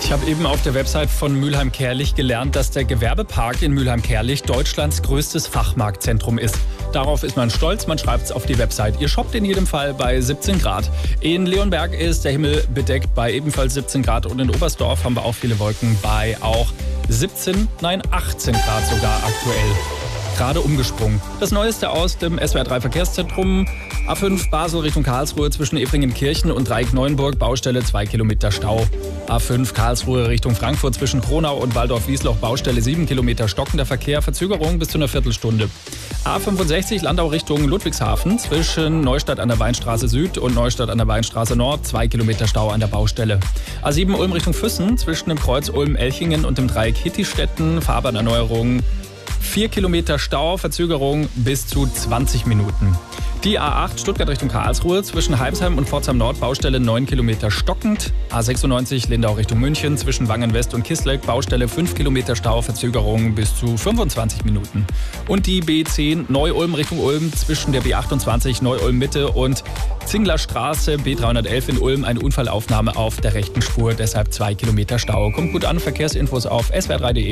Ich habe eben auf der Website von Mülheim-Kärlich gelernt, dass der Gewerbepark in Mülheim-Kärlich Deutschlands größtes Fachmarktzentrum ist. Darauf ist man stolz, man schreibt es auf die Website. Ihr shoppt in jedem Fall bei 17 Grad. In Leonberg ist der Himmel bedeckt bei ebenfalls 17 Grad und in Oberstdorf haben wir auch viele Wolken bei auch 18 Grad sogar aktuell. Gerade umgesprungen. Das Neueste aus dem SWR3 Verkehrszentrum. A5 Basel Richtung Karlsruhe zwischen Efringenkirchen und Dreieck-Neuenburg. Baustelle 2 Kilometer Stau. A5 Karlsruhe Richtung Frankfurt zwischen Kronau und Waldorf-Wiesloch. Baustelle 7 Kilometer stockender Verkehr. Verzögerung bis zu einer Viertelstunde. A65 Landau Richtung Ludwigshafen zwischen Neustadt an der Weinstraße Süd und Neustadt an der Weinstraße Nord. 2 Kilometer Stau an der Baustelle. A7 Ulm Richtung Füssen zwischen dem Kreuz Ulm-Elchingen und dem Dreieck Hittistetten. Fahrbahnerneuerung. 4 Kilometer Stau, Verzögerung bis zu 20 Minuten. Die A8 Stuttgart Richtung Karlsruhe zwischen Heimsheim und Pforzheim Nord, Baustelle 9 Kilometer stockend. A96 Lindau Richtung München zwischen Wangen West und Kisleck, Baustelle 5 Kilometer Stau, Verzögerung bis zu 25 Minuten. Und die B10 Neu-Ulm Richtung Ulm zwischen der B28 Neu-Ulm Mitte und Zinglerstraße B311 in Ulm, eine Unfallaufnahme auf der rechten Spur, deshalb 2 Kilometer Stau. Kommt gut an, Verkehrsinfos auf swr3.de.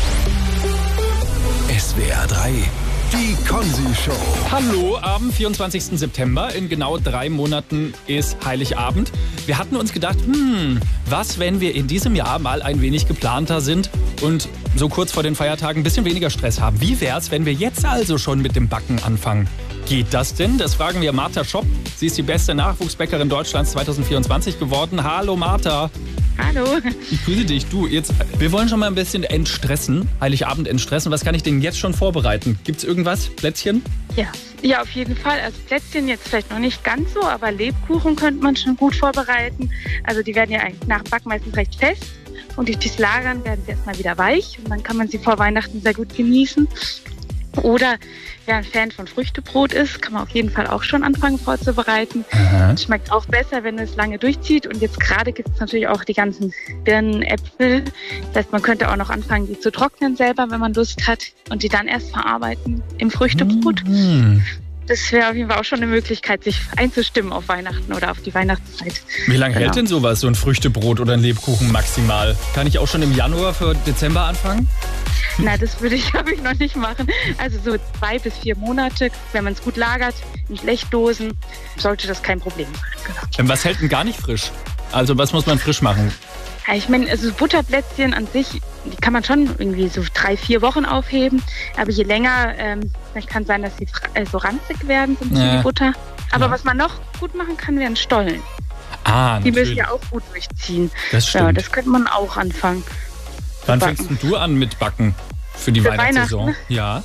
SWR 3, die Konzi-Show. Hallo, am 24. September, in genau 3 Monaten ist Heiligabend. Wir hatten uns gedacht, was, wenn wir in diesem Jahr mal ein wenig geplanter sind und so kurz vor den Feiertagen ein bisschen weniger Stress haben. Wie wär's, wenn wir jetzt also schon mit dem Backen anfangen? Geht das denn? Das fragen wir Martha Schopp. Sie ist die beste Nachwuchsbäckerin Deutschlands 2024 geworden. Hallo Martha. Hallo. Ich grüße dich. Du, wir wollen schon mal ein bisschen entstressen, Heiligabend entstressen. Was kann ich denn jetzt schon vorbereiten? Gibt's irgendwas? Plätzchen? Ja, auf jeden Fall. Also Plätzchen jetzt vielleicht noch nicht ganz so, aber Lebkuchen könnte man schon gut vorbereiten. Also die werden ja eigentlich nach Backen meistens recht fest und durch das Lagern werden sie erstmal wieder weich und dann kann man sie vor Weihnachten sehr gut genießen. Oder wer ein Fan von Früchtebrot ist, kann man auf jeden Fall auch schon anfangen vorzubereiten. Es schmeckt auch besser, wenn es lange durchzieht. Und jetzt gerade gibt es natürlich auch die ganzen Birnen, Äpfel. Das heißt, man könnte auch noch anfangen, die zu trocknen selber, wenn man Lust hat. Und die dann erst verarbeiten im Früchtebrot. Das wäre auf jeden Fall auch schon eine Möglichkeit, sich einzustimmen auf Weihnachten oder auf die Weihnachtszeit. Wie lange hält denn sowas, so ein Früchtebrot oder ein Lebkuchen maximal? Kann ich auch schon im Januar für Dezember anfangen? Na, das glaube ich noch nicht machen. Also so 2 bis 4 Monate, wenn man es gut lagert, in Blechdosen, sollte das kein Problem sein. Genau. Was hält denn gar nicht frisch? Also was muss man frisch machen? Ja, ich meine, also Butterplätzchen an sich, die kann man schon irgendwie so 3, 4 Wochen aufheben. Aber je länger, vielleicht kann es sein, dass sie so ranzig werden, so ein bisschen die Butter. Aber was man noch gut machen kann, wären Stollen. Die müssen ja auch gut durchziehen. Das stimmt. Ja, das könnte man auch anfangen. Wann fängst du an mit Backen für die Weihnachtssaison? Ja.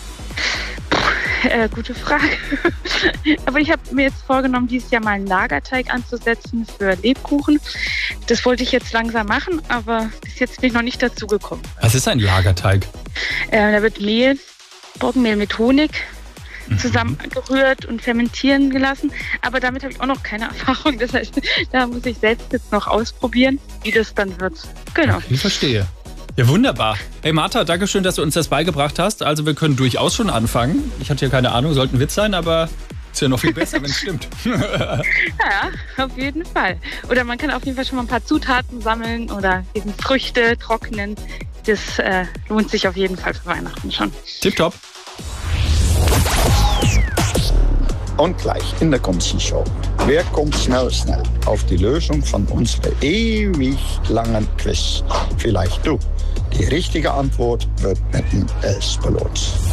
Gute Frage. Aber ich habe mir jetzt vorgenommen, dieses Jahr mal einen Lagerteig anzusetzen für Lebkuchen. Das wollte ich jetzt langsam machen, aber bis jetzt bin ich noch nicht dazu gekommen. Was ist ein Lagerteig? Da wird Mehl, Roggenmehl mit Honig zusammengerührt und fermentieren gelassen. Aber damit habe ich auch noch keine Erfahrung. Das heißt, da muss ich selbst jetzt noch ausprobieren, wie das dann wird. Genau. Ich verstehe. Ja, wunderbar. Hey Martha, danke schön, dass du uns das beigebracht hast. Also wir können durchaus schon anfangen. Ich hatte ja keine Ahnung, sollte ein Witz sein, aber ist ja noch viel besser, wenn es stimmt. Ja, auf jeden Fall. Oder man kann auf jeden Fall schon mal ein paar Zutaten sammeln oder eben Früchte trocknen. Das lohnt sich auf jeden Fall für Weihnachten schon. Tipptopp. Und gleich in der Konzi-Show. Wer kommt schnell auf die Lösung von unserem ewig langen Quiz? Vielleicht du. Die richtige Antwort wird mit dem Els belohnt.